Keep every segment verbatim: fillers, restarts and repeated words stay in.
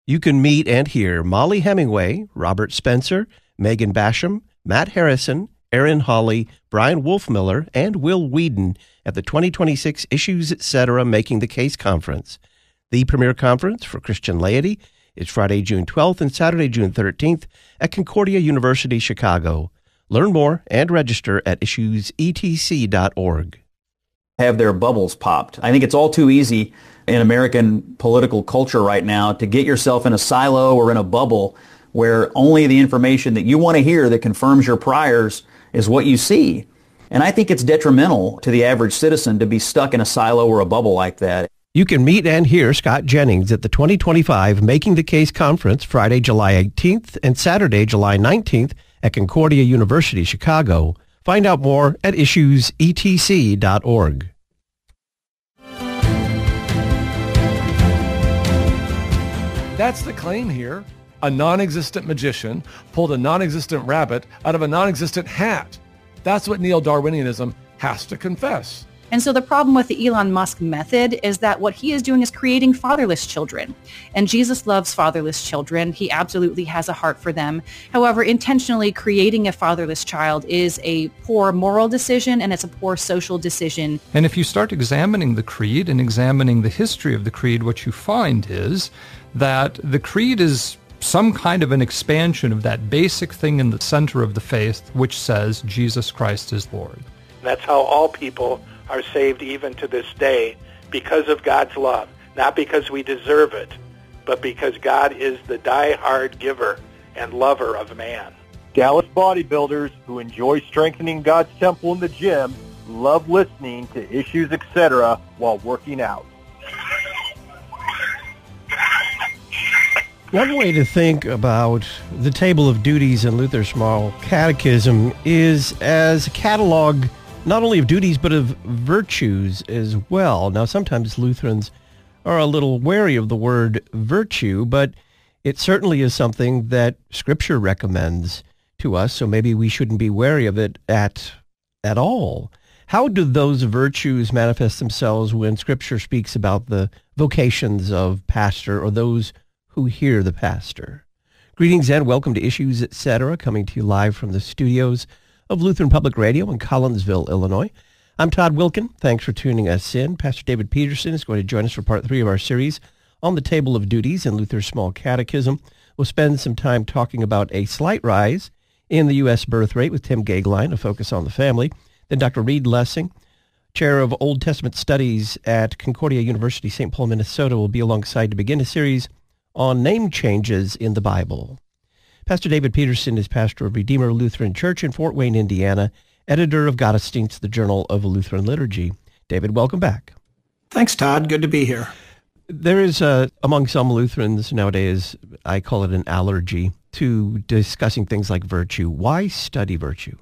You can meet and hear Molly Hemingway, Robert Spencer, Megan Basham, Matt Harrison, Aaron Hawley, Brian Wolfmiller, and Will Whedon at the twenty twenty-six Issues Etc. Making the Case Conference. The premier conference for Christian laity is Friday, June twelfth and Saturday, June thirteenth at Concordia University, Chicago. Learn more and register at issues e t c dot org. Have their bubbles popped. I think it's all too easy in American political culture right now to get yourself in a silo or in a bubble where only the information that you want to hear that confirms your priors is what you see. And I think it's detrimental to the average citizen to be stuck in a silo or a bubble like that. You can meet and hear Scott Jennings at the twenty twenty-five Making the Case Conference Friday, July eighteenth and Saturday, July nineteenth at Concordia University, Chicago. Find out more at issues e t c dot org. That's the claim here. A non-existent magician pulled a non-existent rabbit out of a non-existent hat. That's what neo-Darwinianism has to confess. And so the problem with the Elon Musk method is that what he is doing is creating fatherless children. And Jesus loves fatherless children. He absolutely has a heart for them. However, intentionally creating a fatherless child is a poor moral decision, and it's a poor social decision. And if you start examining the creed and examining the history of the creed, what you find is that the creed is some kind of an expansion of that basic thing in the center of the faith, which says Jesus Christ is Lord. That's how all people are saved even to this day, because of God's love, not because we deserve it, but because God is the die-hard giver and lover of man. Dallas bodybuilders who enjoy strengthening God's temple in the gym love listening to Issues Etc. while working out. One way to think about the table of duties in Luther's Small Catechism is as a catalog not only of duties, but of virtues as well. Now, sometimes Lutherans are a little wary of the word virtue, but it certainly is something that Scripture recommends to us, so maybe we shouldn't be wary of it at at all. How do those virtues manifest themselves when Scripture speaks about the vocations of pastor or those who hear the pastor? Greetings and welcome to Issues Etc., coming to you live from the studios of Lutheran Public Radio in Collinsville, Illinois. I'm Todd Wilkin. Thanks for tuning us in. Pastor David Peterson is going to join us for part three of our series on the Table of Duties in Luther's Small Catechism. We'll spend some time talking about a slight rise in the U S birth rate with Tim Gagline, a focus on the family. Then Doctor Reed Lessing, chair of Old Testament Studies at Concordia University, Saint Paul, Minnesota, will be alongside to begin a series on name changes in the Bible. Pastor David Peterson is pastor of Redeemer Lutheran Church in Fort Wayne, Indiana, editor of Gottesdienst, the Journal of Lutheran Liturgy. David, welcome back. Thanks, Todd. Good to be here. There is, uh, among some Lutherans nowadays, I call it an allergy to discussing things like virtue. Why study virtue?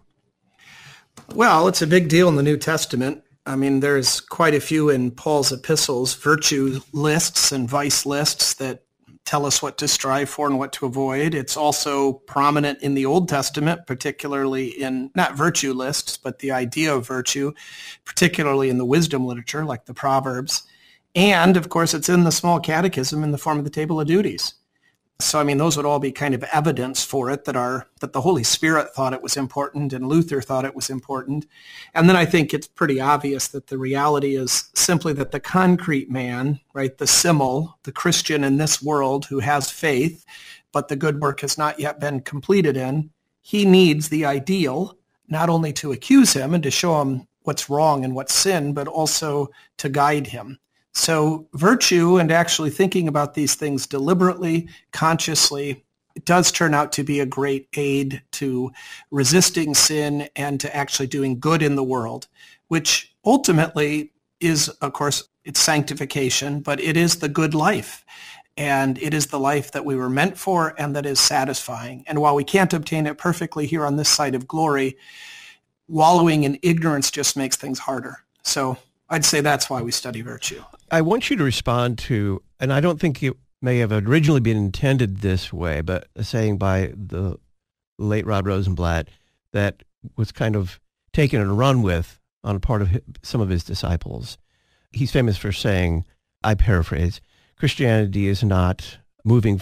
Well, it's a big deal in the New Testament. I mean, there's quite a few in Paul's epistles, virtue lists and vice lists that tell us what to strive for and what to avoid. It's also prominent in the Old Testament, particularly in, not virtue lists, but the idea of virtue, particularly in the wisdom literature, like the Proverbs. And, of course, it's in the Small Catechism in the form of the Table of Duties. So, I mean, those would all be kind of evidence for it that are that the Holy Spirit thought it was important and Luther thought it was important. And then I think it's pretty obvious that the reality is simply that the concrete man, right, the simul, the Christian in this world who has faith, but the good work has not yet been completed in, he needs the ideal, not only to accuse him and to show him what's wrong and what's sin, but also to guide him. So virtue and actually thinking about these things deliberately, consciously, it does turn out to be a great aid to resisting sin and to actually doing good in the world, which ultimately is, of course, it's sanctification, but it is the good life. And it is the life that we were meant for and that is satisfying. And while we can't obtain it perfectly here on this side of glory, wallowing in ignorance just makes things harder. So I'd say that's why we study virtue. I want you to respond to, and I don't think it may have originally been intended this way, but a saying by the late Rod Rosenblatt that was kind of taken and run with on a part of his, some of his disciples. He's famous for saying, I paraphrase, Christianity is not moving